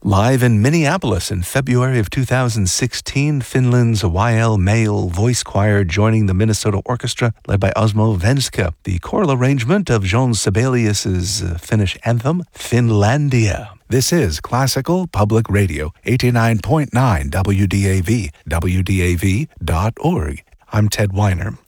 Live in Minneapolis in February of 2016, Finland's YL Male Voice Choir joining the Minnesota Orchestra led by Osmo Venska. The choral arrangement of Jean Sibelius's Finnish anthem, Finlandia. This is Classical Public Radio, 89.9 WDAV, WDAV.org. I'm Ted Weiner.